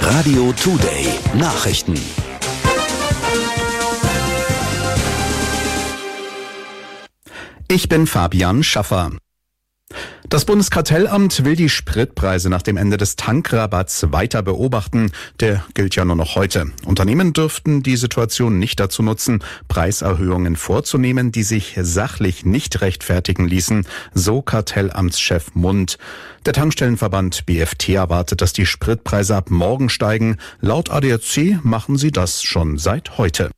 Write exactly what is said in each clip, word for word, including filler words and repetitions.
Radio Today Nachrichten. Ich bin Fabian Schaffer. Das Bundeskartellamt will die Spritpreise nach dem Ende des Tankrabatts weiter beobachten. Der gilt ja nur noch heute. Unternehmen dürften die Situation nicht dazu nutzen, Preiserhöhungen vorzunehmen, die sich sachlich nicht rechtfertigen ließen, so Kartellamtschef Mund. Der Tankstellenverband B F T erwartet, dass die Spritpreise ab morgen steigen. Laut A D A C machen sie das schon seit heute.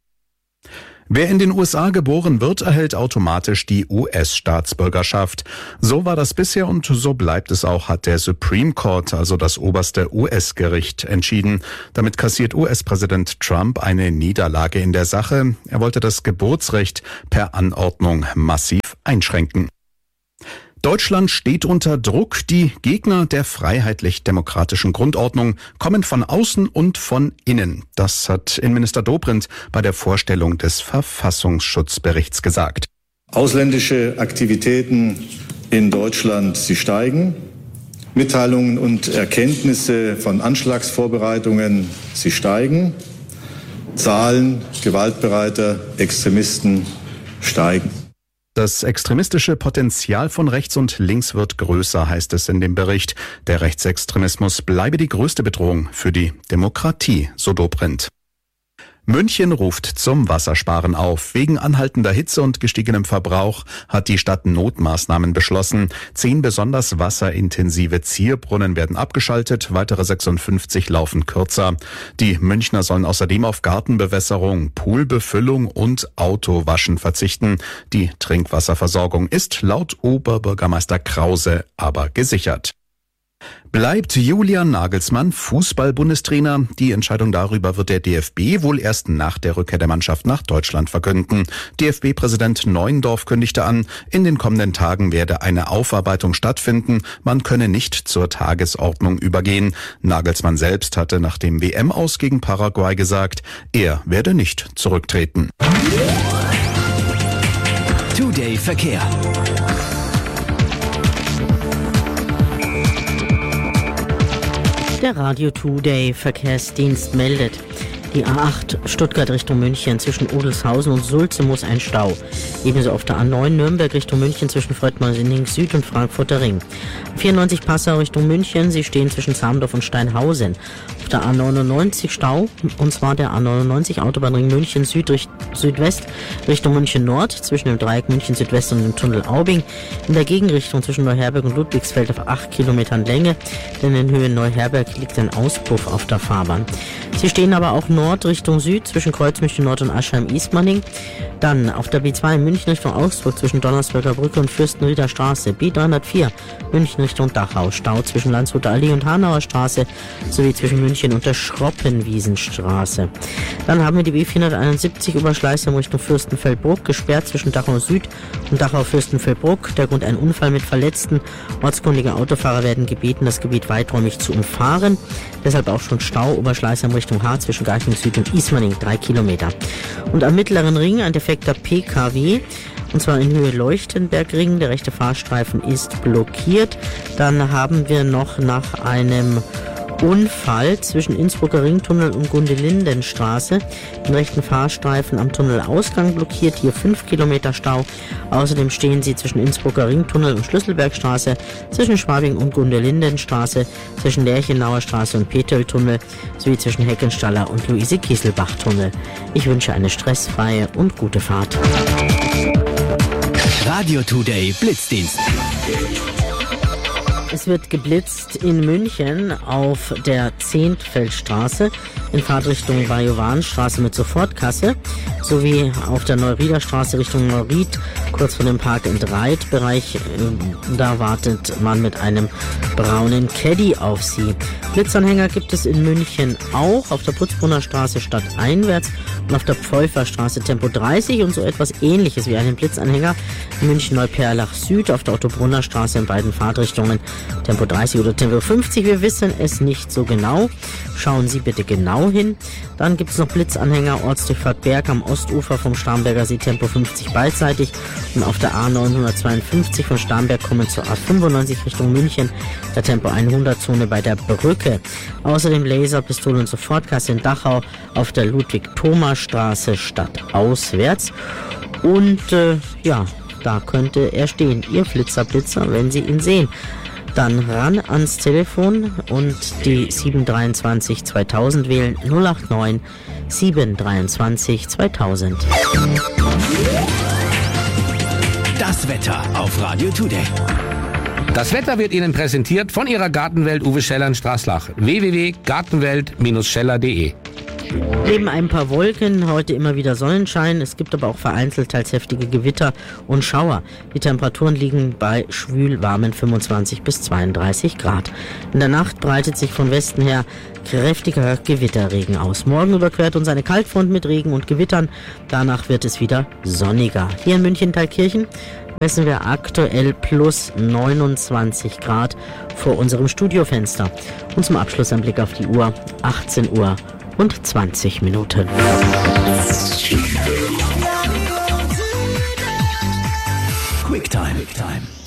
Wer in den U S A geboren wird, erhält automatisch die U S-Staatsbürgerschaft. So war das bisher und so bleibt es auch, hat der Supreme Court, also das oberste U S-Gericht, entschieden. Damit kassiert U S-Präsident Trump eine Niederlage in der Sache. Er wollte das Geburtsrecht per Anordnung massiv einschränken. Deutschland steht unter Druck. Die Gegner der freiheitlich-demokratischen Grundordnung kommen von außen und von innen. Das hat Innenminister Dobrindt bei der Vorstellung des Verfassungsschutzberichts gesagt. Ausländische Aktivitäten in Deutschland, sie steigen. Mitteilungen und Erkenntnisse von Anschlagsvorbereitungen, sie steigen. Zahlen gewaltbereiter Extremisten steigen. Das extremistische Potenzial von rechts und links wird größer, heißt es in dem Bericht. Der Rechtsextremismus bleibe die größte Bedrohung für die Demokratie, so Dobrindt. München ruft zum Wassersparen auf. Wegen anhaltender Hitze und gestiegenem Verbrauch hat die Stadt Notmaßnahmen beschlossen. Zehn besonders wasserintensive Zierbrunnen werden abgeschaltet, weitere sechsundfünfzig laufen kürzer. Die Münchner sollen außerdem auf Gartenbewässerung, Poolbefüllung und Autowaschen verzichten. Die Trinkwasserversorgung ist laut Oberbürgermeister Krause aber gesichert. Bleibt Julian Nagelsmann Fußball-Bundestrainer? Die Entscheidung darüber wird der D F B wohl erst nach der Rückkehr der Mannschaft nach Deutschland verkünden. D F B-Präsident Neuendorf kündigte an, in den kommenden Tagen werde eine Aufarbeitung stattfinden. Man könne nicht zur Tagesordnung übergehen. Nagelsmann selbst hatte nach dem W M-Aus gegen Paraguay gesagt, er werde nicht zurücktreten. Today Verkehr. Der Radio Today Verkehrsdienst meldet. Die A acht Stuttgart Richtung München zwischen Odelshausen und Sulze muss ein Stau. Ebenso auf der A neun Nürnberg Richtung München zwischen Fröttmar-Sinning Süd und Frankfurter Ring. vierundneunzig Passau Richtung München, sie stehen zwischen Samdorf und Steinhausen. Auf der A neunundneunzig Stau, und zwar der A neunundneunzig Autobahnring München Süd, Südwest Richtung München Nord zwischen dem Dreieck München Südwest und dem Tunnel Aubing. In der Gegenrichtung zwischen Neuherberg und Ludwigsfeld auf acht Kilometern Länge, denn in Höhe Neuherberg liegt ein Auspuff auf der Fahrbahn. Sie stehen aber auch Nord Richtung Süd zwischen Kreuzmünchen Nord und Aschheim-Ismaning. Dann auf der B zwei München Richtung Augsburg zwischen Donnersberger Brücke und Fürstenrieder Straße. B dreihundertvier München Richtung Dachau. Stau zwischen Landshuter Allee und Hanauer Straße sowie zwischen München und der Schroppenwiesenstraße. Dann haben wir die B vierhunderteinundsiebzig über Schleißheim Richtung Fürstenfeldbruck gesperrt zwischen Dachau Süd und Dachau Fürstenfeldbruck. Der Grund ein Unfall mit Verletzten. Ortskundige Autofahrer werden gebeten, das Gebiet weiträumig zu umfahren. Deshalb auch schon Stau über Schleißheim Richtung Haar zwischen Garching Süd und Ismaning, drei Kilometer. Und am Mittleren Ring ein defekter P K W, und zwar in Höhe Leuchtenbergring. Der rechte Fahrstreifen ist blockiert. Dann haben wir noch nach einem Unfall zwischen Innsbrucker Ringtunnel und Gundelindenstraße den rechten Fahrstreifen am Tunnelausgang blockiert, hier fünf Kilometer Stau. Außerdem stehen sie zwischen Innsbrucker Ringtunnel und Schlüsselbergstraße, zwischen Schwabing und Gundelindenstraße, zwischen Lerchenauer Straße und Peteltunnel sowie zwischen Heckenstaller und Luise-Kieselbach-Tunnel. Ich wünsche eine stressfreie und gute Fahrt. Radio Today Blitzdienst. Es wird geblitzt in München auf der Zehntfeldstraße in Fahrtrichtung Bajowanstraße mit Sofortkasse sowie auf der Neuriederstraße Richtung Neuried kurz vor dem Park and Ride Bereich. Da wartet man mit einem braunen Caddy auf Sie. Blitzanhänger gibt es in München auch auf der Putzbrunner Straße stadteinwärts und auf der Pfeuferstraße Tempo dreißig und so etwas Ähnliches wie einen Blitzanhänger in München Neuperlach Süd auf der Ottobrunner Straße in beiden Fahrtrichtungen Tempo dreißig oder Tempo fünfzig, wir wissen es nicht so genau. Schauen Sie bitte genau hin. Dann gibt es noch Blitzanhänger, Ortsdurchfahrt Berg am Ostufer vom Starnberger See, Tempo fünfzig beidseitig. Und auf der A neunhundertzweiundfünfzig von Starnberg kommen zur A fünfundneunzig Richtung München, der Tempo hundert-Zone bei der Brücke. Außerdem Laser, Pistole und Sofortkasse in Dachau auf der Ludwig-Thoma-Straße stadtauswärts. Und äh, ja, da könnte er stehen, Ihr Flitzer-Blitzer, wenn Sie ihn sehen. Dann ran ans Telefon und die sieben drei zwei zweitausend wählen, null acht neun sieben drei zwei zweitausend. Das Wetter auf Radio Today. Das Wetter wird Ihnen präsentiert von Ihrer Gartenwelt Uwe Scheller in Straßlach. w w w punkt gartenwelt scheller punkt de. Neben ein paar Wolken, heute immer wieder Sonnenschein. Es gibt aber auch vereinzelt teils heftige Gewitter und Schauer. Die Temperaturen liegen bei schwül warmen fünfundzwanzig bis zweiunddreißig Grad. In der Nacht breitet sich von Westen her kräftiger Gewitterregen aus. Morgen überquert uns eine Kaltfront mit Regen und Gewittern. Danach wird es wieder sonniger. Hier in München-Thalkirchen messen wir aktuell plus neunundzwanzig Grad vor unserem Studiofenster. Und zum Abschluss ein Blick auf die Uhr. achtzehn Uhr und zwanzig Minuten. Quicktime. Quicktime.